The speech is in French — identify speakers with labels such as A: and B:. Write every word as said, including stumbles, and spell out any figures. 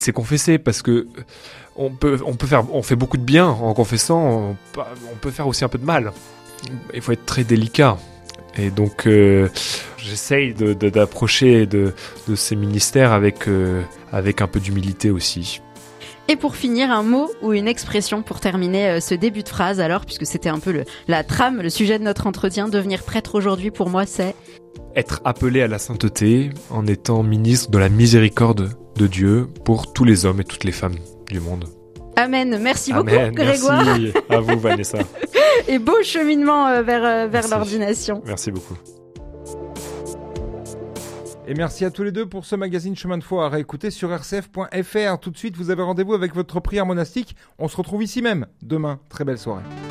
A: C'est confesser, parce que on peut, on peut faire, on fait beaucoup de bien en confessant, on, on peut faire aussi un peu de mal. Il faut être très délicat. Et donc, euh, j'essaye de, de, d'approcher de, de ces ministères avec, euh, avec un peu d'humilité aussi.
B: Et pour finir, un mot ou une expression pour terminer euh, ce début de phrase, alors, puisque c'était un peu le, la trame, le sujet de notre entretien, devenir prêtre aujourd'hui, pour moi, c'est...
A: Être appelé à la sainteté en étant ministre de la miséricorde de Dieu pour tous les hommes et toutes les femmes du monde.
B: Amen. Merci
A: Amen.
B: beaucoup, Grégoire.
A: Merci à vous, Vanessa.
B: Et beau cheminement euh, vers, euh, vers
A: Merci.
B: l'ordination.
A: Merci beaucoup.
C: Et merci à tous les deux pour ce magazine Chemin de foi à réécouter sur r c f point f r. Tout de suite, vous avez rendez-vous avec votre prière monastique. On se retrouve ici même demain. Très belle soirée.